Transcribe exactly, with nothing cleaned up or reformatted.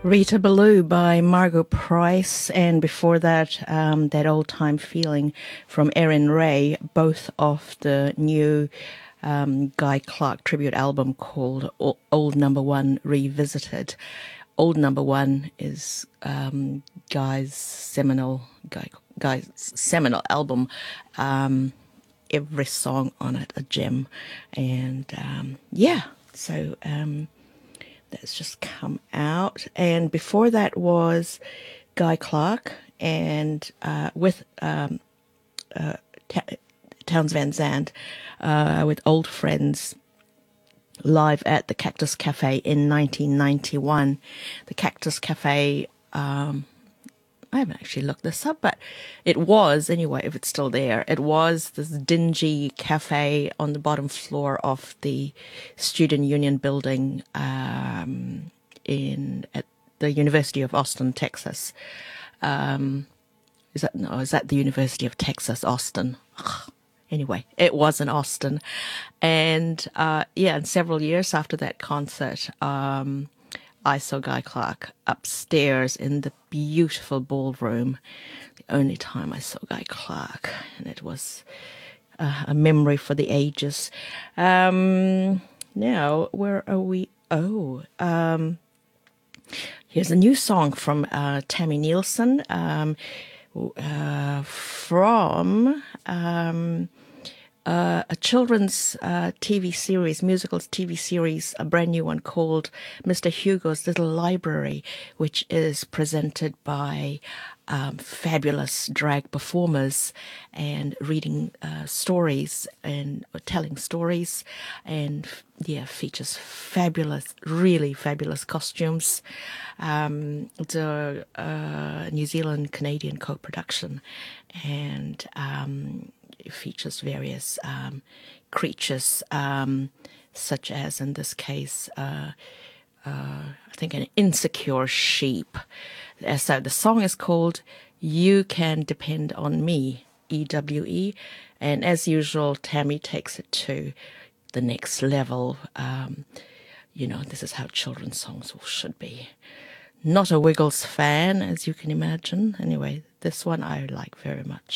Rita Ballou by Margot Price, and before that, um, That Old Time Feeling from Erin Ray, both off the new um, Guy Clark tribute album called O- Old Number One Revisited. Old Number One is um, Guy's seminal Guy, Guy's seminal album. Um, every song on it a gem, and um, yeah, so. Um, That's just come out. And before that was Guy Clark and uh, with um, uh, Ta- Towns Van Zandt uh, with Old Friends live at the Cactus Cafe in nineteen ninety-one. The Cactus Cafe, um, I haven't actually looked this up, but it was, anyway, if it's still there, it was this dingy cafe on the bottom floor of the Student Union building um, in at the University of Austin, Texas. Um, is that no? Is that the University of Texas, Austin? Ugh. Anyway, it was in Austin, and uh, yeah, and several years after that concert. Um, I saw Guy Clark upstairs in the beautiful ballroom. The only time I saw Guy Clark, and it was uh, a memory for the ages. Um, now, where are we? Oh, um, here's a new song from uh, Tammy Nielsen um, uh, from. Um, uh, a children's uh, T V series, musicals T V series, a brand new one called Mister Hugo's Little Library, which is presented by um, fabulous drag performers and reading uh, stories and telling stories, and yeah, features fabulous, really fabulous costumes. Um, it's a, a New Zealand Canadian co-production, and um, it features various um, creatures, um, such as in this case, uh, uh, I think an insecure sheep. Uh, So the song is called "You Can Depend on Me," E W E, and as usual, Tammy takes it to the next level. Um, you know, this is how children's songs should be. Not a Wiggles fan, as you can imagine. Anyway, this one I like very much.